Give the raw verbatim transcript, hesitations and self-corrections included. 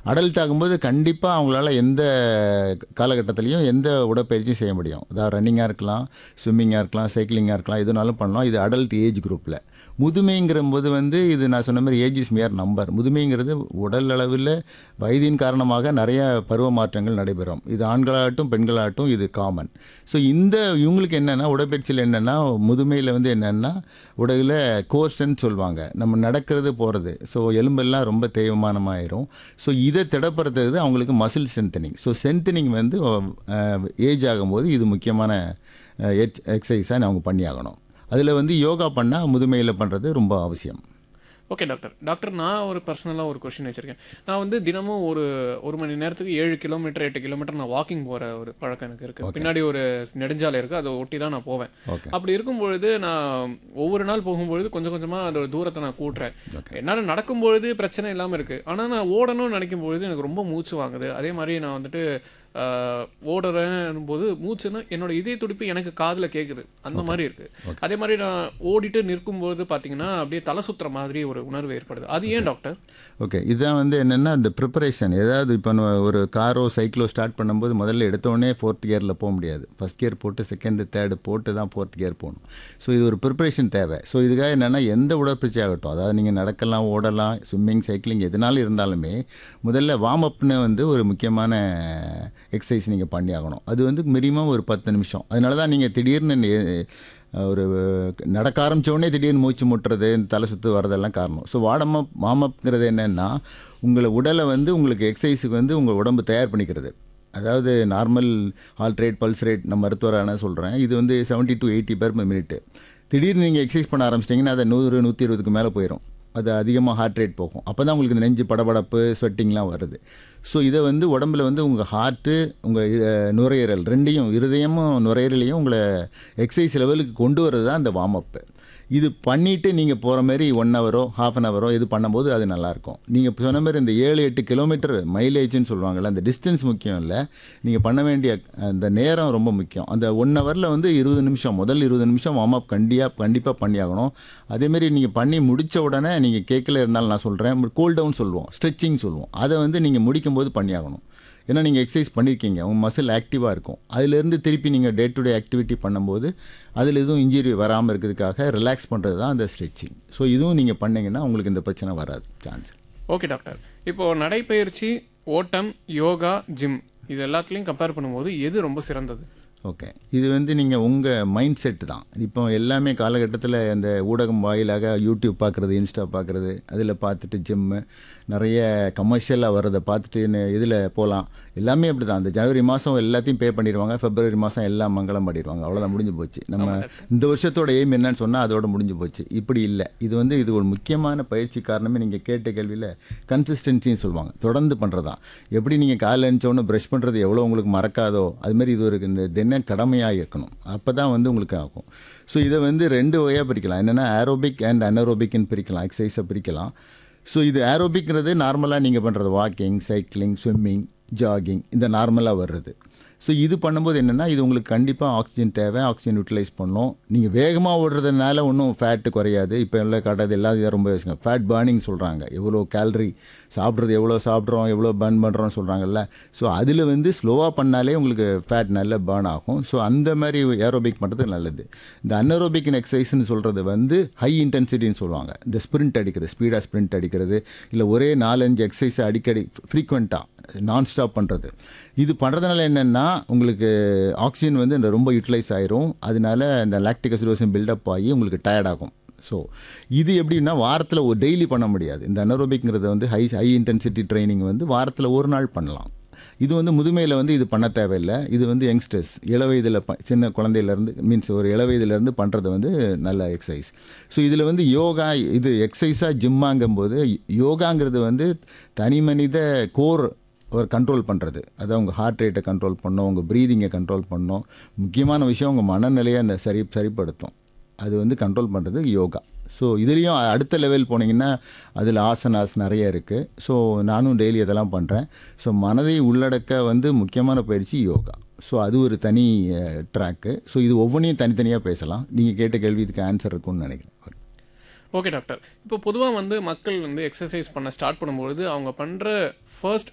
Adult ஆகும்போது கண்டிப்பாக அவங்களால எந்த காலகட்டத்திலையும் எந்த உடற்பயிற்சியும் செய்ய முடியும். அதாவது ரன்னிங்காக இருக்கலாம், ஸ்விம்மிங்காக இருக்கலாம், சைக்கிளிங்காக இருக்கலாம், எதுனாலும் பண்ணலாம். இது அடல்ட் ஏஜ் குரூப்பில். முதுமைங்கிற போது வந்து இது நான் சொன்ன மாதிரி ஏஜ் இஸ் மியர் நம்பர். முதுமைங்கிறது உடல் அளவில் வயதின் காரணமாக நிறைய பருவ மாற்றங்கள் நடைபெறும். இது ஆண்களாகட்டும் பெண்களாகட்டும் இது காமன். ஸோ இந்த இவங்களுக்கு என்னென்னா உடற்பயிற்சியில் என்னென்னா முதுமையில் வந்து என்னென்னா உடலில் கோர்ஸ்ன்னு சொல்லுவாங்க, நம்ம நடக்கிறது போகிறது. ஸோ எலும்பெல்லாம் ரொம்ப தேய்மானமாயிரும். ஸோ இதை திடப்படுத்துறது அவங்களுக்கு மசில் ஸ்ட்ரென்தனிங். ஸோ ஸ்ட்ரென்தனிங் வந்து ஏஜ் ஆகும்போது இது முக்கியமான எக்ஸசைஸாக அவங்க பண்ணி ஆகணும். அதில் வந்து யோகா பண்ணால் முதுமையில் பண்ணுறது ரொம்ப அவசியம். Okay doctor. டாக்டர் நான் ஒரு பர்சனலாக ஒரு கொஷின் வச்சுருக்கேன். நான் வந்து தினமும் ஒரு ஒரு மணி நேரத்துக்கு ஏழு கிலோமீட்டர் எட்டு கிலோமீட்டர் நான் வாக்கிங் போகிற ஒரு பழக்கம் எனக்கு இருக்குது. பின்னாடி ஒரு நெடுஞ்சாலை இருக்குது, அதை ஒட்டி தான் நான் போவேன். அப்படி இருக்கும்பொழுது நான் ஒவ்வொரு நாள் போகும்பொழுது கொஞ்சம் கொஞ்சமாக அதோட தூரத்தை நான் கூட்டுறேன். என்னால் நடக்கும்பொழுது பிரச்சனை இல்லாமல் இருக்குது. ஆனால் நான் ஓடணும்னு நினைக்கும் பொழுது எனக்கு ரொம்ப மூச்சு வாங்குது. அதே மாதிரி நான் வந்துட்டு ஓடுறேன் போது மூச்சுன்னா என்னோட இதய துடிப்பு எனக்கு காதில் கேட்குது, அந்த மாதிரி இருக்குது. அதே மாதிரி நான் ஓடிட்டு நிற்கும்போது பார்த்தீங்கன்னா அப்படியே தலை சுற்றுற மாதிரி ஒரு உணர்வு ஏற்படுது. அது ஏன் டாக்டர்? ஓகே, இதுதான் வந்து என்னென்னா இந்த ப்ரிப்பரேஷன். ஏதாவது இப்போ ஒரு காரோ சைக்கிளோ ஸ்டார்ட் பண்ணும்போது முதல்ல எடுத்தோடனே ஃபோர்த் கியரில் போக முடியாது. ஃபஸ்ட் கியர் போட்டு செகண்டு தேர்டு போட்டு தான் ஃபோர்த் கியர் போகணும். ஸோ இது ஒரு ப்ரிப்பரேஷன் தேவை. ஸோ இதுக்காக என்னென்னா எந்த உடற்பயிற்சி ஆகட்டும், அதாவது நீங்கள் நடக்கலாம், ஓடலாம், ஸ்விம்மிங், சைக்கிளிங் எதுனாலும் இருந்தாலுமே முதல்ல வார்ம் அப்னு வந்து ஒரு முக்கியமான எக்ஸசைஸ் நீங்கள் பண்ணி ஆகணும். அது வந்து மினிமம் ஒரு பத்து நிமிஷம். அதனால தான் நீங்கள் திடீர்னு ஒரு நடக்க ஆரம்பித்தோடனே திடீர்னு மூச்சு முட்டுறது, தலை சுற்று வரதெல்லாம் காரணம். ஸோ வார்ம் அப் வார்ம் அப்ங்கிறது என்னென்னா உங்களை உடலை வந்து உங்களுக்கு எக்ஸசைஸுக்கு வந்து உங்கள் உடம்பு தயார் பண்ணிக்கிறது. அதாவது normal heart rate, pulse rate நம்ம மருத்துவரான சொல்கிறேன், இது வந்து செவன்ட்டி டு எயிட்டி பேர் பர் மினிட்டு. திடீர்னு நீங்கள் எக்ஸசைஸ் பண்ண ஆரம்பிச்சிட்டிங்கன்னா அதை நூறு நூற்றி இருபதுக்கு மேலே போயிடும். அது அதிகமாக ஹார்ட் ரேட் போகும். அப்போ தான் உங்களுக்கு இந்த நெஞ்சு படபடப்பு, ஸ்வெட்டிங்லாம் வருது. ஸோ இதை வந்து உடம்புல வந்து உங்கள் ஹார்ட்டு, உங்கள் நுரையீரல் ரெண்டையும், இருதயமும் நுரையீரலையும் உங்களை எக்ஸசைஸ் லெவலுக்கு கொண்டு வரது தான் இந்த வார்ம் அப்பு. இது பண்ணிவிட்டு நீங்கள் போகிற மாதிரி ஒன் ஹவரோ ஹாஃப் அன் ஹவரோ இது பண்ணும்போது அது நல்லாயிருக்கும். நீங்கள் சொன்ன மாதிரி இந்த ஏழு எட்டு கிலோமீட்டர் மைலேஜ்னு சொல்லுவாங்கள்ல, அந்த டிஸ்டன்ஸ் முக்கியம் இல்லை, நீங்கள் பண்ண வேண்டிய அந்த நேரம் ரொம்ப முக்கியம். அந்த ஒன் ஹவரில் வந்து இருபது நிமிஷம் முதல் இருபது நிமிஷம் வார்ம் அப் கண்டியாக கண்டிப்பாக பண்ணி ஆகணும். அதேமாரி நீங்கள் பண்ணி முடித்த உடனே நீங்கள் கேட்கல இருந்தாலும் நான் சொல்கிறேன், கூல் டவுன் சொல்லுவோம், ஸ்ட்ரெச்சிங் சொல்லுவோம், அதை வந்து நீங்கள் முடிக்கும்போது பண்ணி ஆகணும். ஏன்னா நீங்கள் எக்ஸசைஸ் பண்ணியிருக்கீங்க, உங்கள் மசில் ஆக்டிவாக இருக்கும். அதிலேருந்து திருப்பி நீங்கள் டே டு டே ஆக்டிவிட்டி பண்ணும்போது அதில் எதுவும் இன்ஜுரி வராமல் இருக்கிறதுக்காக ரிலாக்ஸ் பண்ணுறது தான் அந்த ஸ்ட்ரெச்சிங். ஸோ இதுவும் நீங்கள் பண்ணிங்கன்னா உங்களுக்கு இந்த பிரச்சனை வராது சான்ஸ். Okay doctor. இப்போது நடைப்பயிற்சி, ஓட்டம், யோகா, ஜிம் இது எல்லாத்துலேயும் கம்பேர் பண்ணும்போது எது ரொம்ப சிறந்தது? ஓகே, இது வந்து நீங்கள் உங்கள் மைண்ட் செட்டு தான். இப்போ எல்லாமே காலகட்டத்தில் அந்த ஊடகம் வாயிலாக யூடியூப் பார்க்குறது, இன்ஸ்டா பார்க்குறது, அதில் பார்த்துட்டு ஜிம்மு நிறைய கமர்ஷியலாக வர்றதை பார்த்துட்டு இதில் போகலாம். எல்லாமே அப்படி தான். அந்த ஜனவரி மாதம் எல்லாத்தையும் பே பண்ணிடுவாங்க, பிப்ரவரி மாதம் எல்லாம் மங்களம் பண்ணிடுவாங்க, அவ்வளோதான், முடிஞ்சு போச்சு. நம்ம இந்த வருஷத்தோட எய்ம் என்னன்னு சொன்னால் அதோட முடிஞ்சு போச்சு. இப்படி இல்லை. இது வந்து இது ஒரு முக்கியமான பயிற்சி. காரணமே நீங்கள் கேட்ட கேள்வியில் கன்சிஸ்டன்சின்னு சொல்லுவாங்க, தொடர்ந்து பண்ணுறதான். எப்படி நீங்கள் காலையில் எழுந்தோன்னு ப்ரஷ் பண்ணுறது எவ்வளோ உங்களுக்கு மறக்காதோ அதுமாரி இது ஒரு இந்த தின கடமையாக இருக்கணும். அப்போ தான் வந்து உங்களுக்கு ஆகும். ஸோ இதை வந்து ரெண்டு வகையாக பிரிக்கலாம். என்னென்னா ஏரோபிக் அண்ட் அனரோபிக்னு பிரிக்கலாம், எக்ஸசைஸை பிரிக்கலாம். ஸோ இது ஏரோபிக்கிறது நார்மலாக நீங்கள் பண்ணுறது வாக்கிங், சைக்கிளிங், ஸ்விம்மிங், ஜாகிங், இந்த நார்மலாக வர்றது. ஸோ இது பண்ணும்போது என்னென்னா இது உங்களுக்கு கண்டிப்பாக ஆக்சிஜன் தேவை, ஆக்சிஜன் யூட்டிலைஸ் பண்ணணும். நீங்கள் வேகமாக ஓடுறதுனால ஒன்றும் ஃபேட்டு குறையாது. இப்போ எல்லாம் காட்டாது, எல்லாத்தையும் ரொம்ப யோசிங்க. ஃபேட் பர்னிங் சொல்கிறாங்க, எவ்வளோ கேலரி சாப்பிட்றது, எவ்வளோ சாப்பிட்றோம், எவ்வளோ பர்ன் பண்ணுறோம்னு சொல்கிறாங்கல்ல. ஸோ அதில் வந்து ஸ்லோவாக பண்ணாலே உங்களுக்கு ஃபேட் நல்லா பர்ன் ஆகும். ஸோ அந்த மாதிரி ஏரோபிக் பண்ணுறது நல்லது. இந்த அன்அரோபிக் எக்ஸசைஸ்ன்னு சொல்கிறது வந்து ஹை இன்டென்சிட்டின்னு சொல்லுவாங்க. இந்த ஸ்ப்ரிண்ட் அடிக்கிறது, ஸ்பீடாக ஸ்ப்ரிண்ட் அடிக்கிறது, இல்லை ஒரே நாலஞ்சு எக்ஸசைஸை அடிக்கடி ஃப்ரீக்வெண்ட்டாக நான் ஸ்டாப் பண்ணுறது. இது பண்ணுறதுனால என்னென்னா உங்களுக்கு ஆக்சிஜன் வந்து ரொம்ப யூட்டிலைஸ் ஆயிரும். அதனால இந்த லாக்டிக் அசிடோசிஸ் பில்டப் ஆகி உங்களுக்கு டயர்ட் ஆகும். ஸோ இது எப்படின்னா வாரத்தில் ஒரு டெய்லி பண்ண முடியாது. இந்த அனரோபிக்ங்கிறது வந்து ஹை ஹை இன்டென்சிட்டி ட்ரைனிங் வந்து வாரத்தில் ஒரு நாள் பண்ணலாம். இது வந்து முதுமையில் வந்து இது பண்ண தேவையில்லை. இது வந்து யங்ஸ்டர்ஸ் இள வயதில் ப சின்ன குழந்தையிலேருந்து மீன்ஸ் ஒரு இள வயதிலேருந்து பண்ணுறது வந்து நல்ல எக்ஸசைஸ். ஸோ இதில் வந்து யோகா இது எக்ஸசைஸாக ஜிம்மாங்கும்போது யோகாங்கிறது வந்து தனி மனித கோர் ஒரு கண்ட்ரோல் பண்ணுறது. அதாவது உங்கள் ஹார்ட் ரேட்டை கண்ட்ரோல் பண்ணணும், உங்கள் ப்ரீதிங்கை கண்ட்ரோல் பண்ணணும். முக்கியமான விஷயம் உங்கள் மனநிலையை அந்த சரி சரிப்படுத்தும். அது வந்து கண்ட்ரோல் பண்ணுறது யோகா. ஸோ இதுலேயும் அடுத்த லெவல் போனீங்கன்னா அதில் ஆசனாஸ் நிறைய இருக்குது. ஸோ நானும் டெய்லி அதெல்லாம் பண்ணுறேன். ஸோ மனதை உள்ளடக்க வந்து முக்கியமான பயிற்சி யோகா. ஸோ அது ஒரு தனி ட்ராக்கு. ஸோ இது ஒவ்வொன்றையும் தனித்தனியாக பேசலாம். நீங்கள் கேட்ட கேள்வி இதுக்கு ஆன்சர் இருக்குன்னு நினைக்கிறேன். Okay doctor. இப்போ பொதுவாக வந்து மக்கள் வந்து எக்ஸசைஸ் பண்ண ஸ்டார்ட் பண்ணும்பொழுது அவங்க பண்ணுற ஃபர்ஸ்ட்